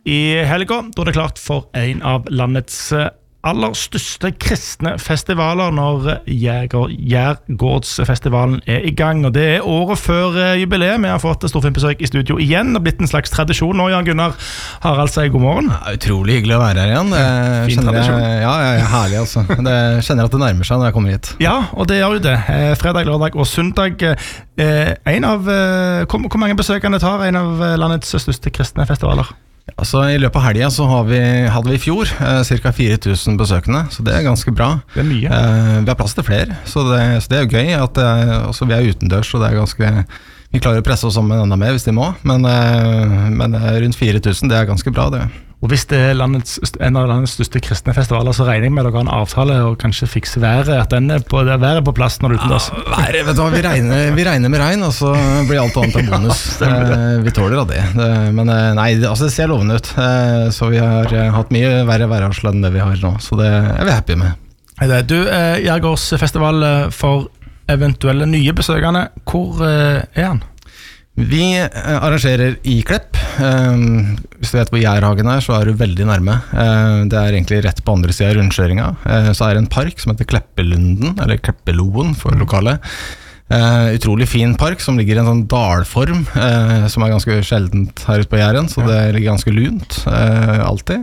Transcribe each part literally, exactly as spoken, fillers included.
i helga, da det er klart for en av landets aller største kristne festivaler når Gjergårdsfestivalen er i gang, og det er året før jubileet. Vi har fått storfilmbesøk i studio igjen, og blitt en slags tradisjon nå. Jan Gunnar Harald sier god morgen. Ja, utrolig hyggelig å være her igjen. Fin tradisjon. Jeg, ja, ja, herlig altså. Det kjenner at det nærmer seg når jeg kommer hit. Ja, og det gjør jo det. Fredag, lørdag og søndag. En av, hvor, hvor mange besøkende tar en av landets største kristne festivaler? Altså, I løpet av helgen så har vi, hadde vi i fjor eh, ca. fire tusen besøkende, så det er ganske bra. Det er mye. Eh, vi har plass til flere, så det, så det er jo gøy. At det, altså, vi er utendørs, så det er ganske, vi klarer å presse oss sammen enda mer hvis de må, men, eh, men rundt fire tusen, det er ganske bra det. Og hvis det er landets, en av landets største kristne festivaler, så regner jeg med at dere har en avtale og kanskje fikse været, at den er på, det er været på plass når du er utendørs. Ja, været, vet du hva, vi regner, vi regner med regn, og så blir alt annet en bonus. eh, vi tåler av det. det men nei, det, altså, det ser lovende ut. Eh, så vi har eh, hatt mye verre værvarsel enn det vi har nå, så det er vi happy med. Du, eh, Gjergårdsfestival for eventuelle nye besøkende, hvor eh, er han? Vi arrangerer i Klepp. Um, hvis du vet hvor Gjærhagen er, så er du veldig nærme. Uh, det er egentlig rett på andre siden av rundkjøringa. Uh, så er det en park som heter Kleppelunden, eller Kleppeloen for lokale. Uh, utrolig fin park som ligger i en sånn dalform, uh, som er ganske sjeldent her ute på Gjæren, så det ligger ganske lunt, uh, alltid.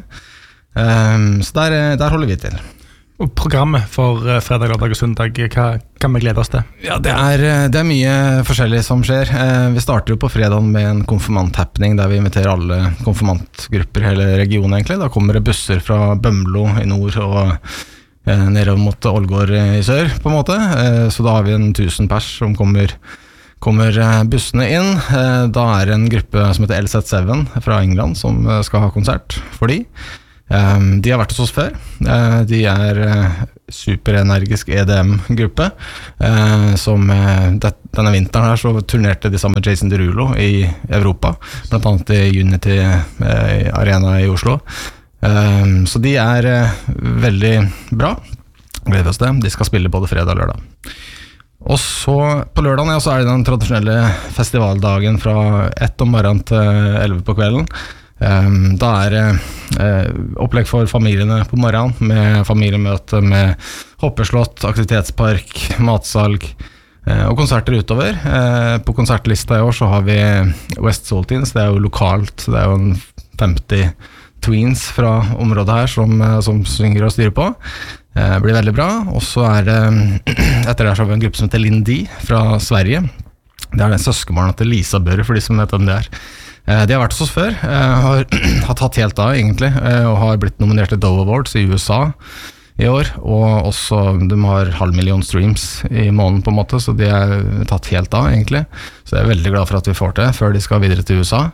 Um, så der, der holder vi til. Og programmet for fredag, lørdag og søndag, hva kan vi glede oss til? Ja, det er, det er mye forskjellig som skjer. Eh, vi starter jo på fredagen med en konfirmant-happening der vi inviterer alle konfirmantgrupper i hele regionen egentlig. Da kommer det busser fra Bømlo i nord og eh, nedover mot Ålgård i sør på en måte. Eh, så da har vi en tusen pers som kommer, kommer bussene inn. Eh, da er det en gruppe som heter L Z syv fra England som skal ha konsert for de. Um, de har vært hos oss før. uh, De er uh, superenergisk E D M-gruppe uh, Som uh, det, denne vinteren her så turnerte de sammen med Jason Derulo i Europa, blant annet i Unity uh, Arena i Oslo. um, Så de er uh, veldig bra. Gleder oss det. De skal spille både fredag og lørdag. Og så på lørdagen ja, så er det den tradisjonelle festivaldagen fra ett om morgenen til elleve på kvelden. Um, da er det uh, opplegg for familiene på morgenen, med familiemøte, med hoppeslott, aktivitetspark, matsalg uh, og konserter utover. Uh, på konsertlista i år så har vi West Saltines, det er jo lokalt, det er jo en femti tweens fra området her som, uh, som synger og styrer på. Det uh, blir veldig bra. Og så er det, etter det så har vi en gruppe som heter Lindy fra Sverige. Det er den søskenbarnet til Lisa Børre, for de som vet om det er. De har vært hos oss før, har, har tatt helt av egentlig, og har blitt nominert til Dove Awards i U S A i år, og også de har halv million streams i måneden på en måte, så de har tatt helt av egentlig, så jeg er veldig glad for at vi får det før de skal videre til U S A.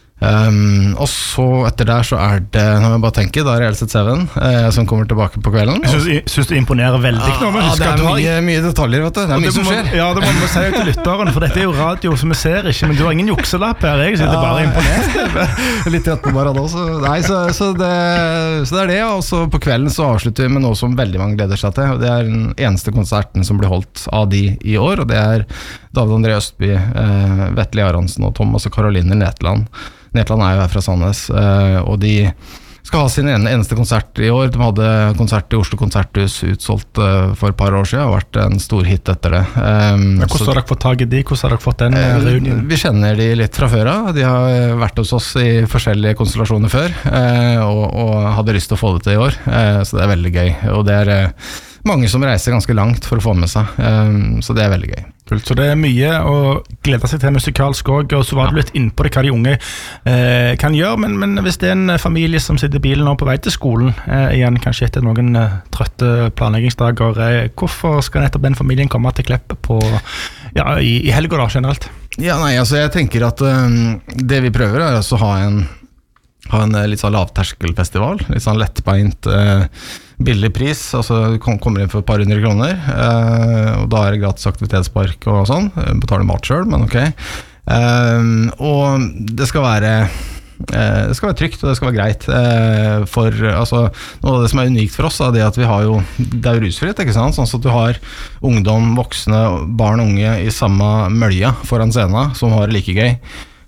Um, og så etter der så er det, når jeg bare tenker, da er det L Z syv eh, som kommer tilbake på kvelden. Jeg synes, jeg synes det imponerer veldig ja, nå, ja, det er mye, mye detaljer, vet du. Det er mye det som må, skjer. Ja, det må vi si til lytteren, for dette er jo radio som vi ser ikke, men du har ingen jukselapp her, jeg sitter ja, bare imponert. Litt rett på bare da, så, nei, så, så, det, så det er det, og så på kvelden så avslutter vi med noe som veldig mange gleder seg til, og det er den eneste konserten som blir holdt av de i år, og det er David André Østby, eh, Vetle Aronsen og Thomas og Caroline Netland. Netland er jo her fra Sandnes, og de skal ha sin eneste konsert i år. De hadde konsert i Oslo Konserthus utsolgt for et par år siden, og vært en stor hit etter det. Hvordan har dere fått tag i de? Hvordan har dere fått den reunionen? Vi kjenner de litt fra før av. De har vært hos oss i forskjellige konstellasjoner før, og, og hadde lyst til å få det til i år, så det er veldig gøy. Og det er mange som reiser ganske langt for å få med seg, så det er veldig gøy. Kult, så det er mye å glede seg til musikalsk også, og så var du litt inne på det hva de unge eh, kan gjøre, men, men hvis det er en familie som sitter i bilen nå på vei til skolen, eh, igjen kanskje etter noen eh, trøtte planleggingsdager, eh, hvorfor skal nettopp den familien komme til Klepp på, ja, i, i helga da generelt? Ja, nei, altså jeg tenker at um, det vi prøver er altså å ha en ha en litt sånn lavterskelfestival, litt sånn lettbeint, eh, billig pris, altså du kommer inn for et par hundre kroner, eh, og da er det gratis aktivitetspark og sånn, betaler mat selv, men ok. Eh, og det skal være eh, det skal være trygt, og det skal være greit, eh, for altså, noe av det som er unikt for oss er det at vi har jo, det er jo rusfritt, ikke sant, sånn at du har ungdom, voksne, barn og unge i samme mølja foran scenen, som har det like gøy.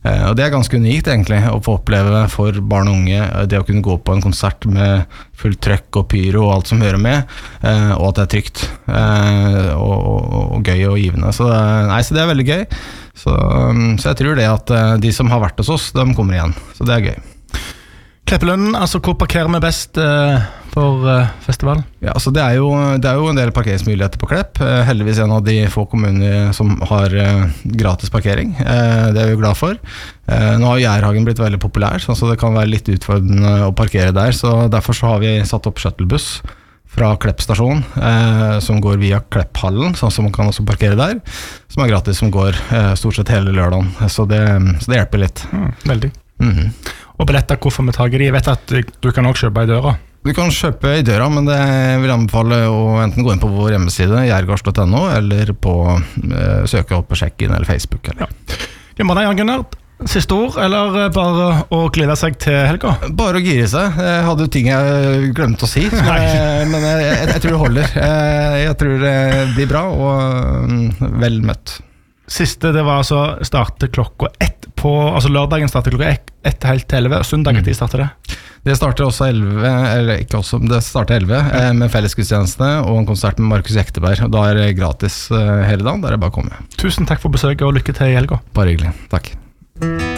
Og det er ganske unikt egentlig, å få oppleve for barn og unge det å kunne gå på en konsert med fullt trøkk og pyro og alt som hører med, og at det er trygt og, og, og gøy og givende. Så, nei, så det er veldig gøy. Så, så jeg tror det at de som har vært hos oss, de kommer igjen. Så det er gøy. Kleppelønnen, altså hvor parkerer vi best eh, for eh, festival? Ja, altså det er, jo, det er jo en del parkeringsmuligheter på Klepp. Eh, heldigvis en av de få kommuner som har eh, gratis parkering. Eh, det er vi jo glad for. Eh, nå har Gjærhagen blitt veldig populær, så det kan være litt utfordrende å parkere der. Så derfor så har vi satt opp shuttlebuss fra Klepp stasjon, eh, som går via Klepphallen, sånn som man kan også parkere der, som er gratis, som går eh, stort sett hele lørdagen. Så det, så det hjelper litt. Mm, veldig. Mm-hmm. Og billetter, hvorfor vi tager de? Jeg vet at du kan også kjøpe i døra. Du kan kjøpe i døra, men det vil jeg anbefale å enten gå inn på vår hjemmeside, jergards punktum no, eller på eh, søke opp på Sjekk-inn eller Facebook. Eller. Ja. Glemmer deg, Jan Gunnar. Siste ord, eller bare å glede seg til helga? Bare å gire seg. Jeg hadde jo ting jeg glemte å si, men, jeg, men jeg, jeg, jeg tror det holder. Jeg tror det blir bra, og vel møtt. Siste, det var altså starte klokka ett på, altså lørdagen starter klokka ett, ett helt til elleve, søndag mm. starter det? Det starter også elleve, eller ikke også, det starter elleve, ja. Med fellesgudstjeneste og en konsert med Markus Ekteberg, og da er det gratis hele dagen, der er det bare å komme. Tusen takk for besøket, og lykke til i helga. Bare hyggelig, takk.